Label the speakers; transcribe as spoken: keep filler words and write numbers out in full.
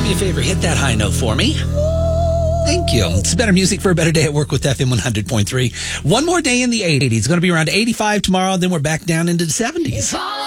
Speaker 1: me a favor, hit that high note for me. Thank you. It's better music for a better day at work with F M one hundred point three. One more day in the eighties. It's going to be around eighty-five tomorrow, then we're back down into the seventies.